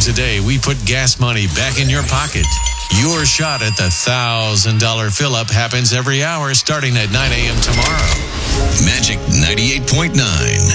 times a day, we put gas money back in your pocket. Your shot at the $1,000 fill-up happens every hour starting at 9 a.m. tomorrow. Magic 98.9.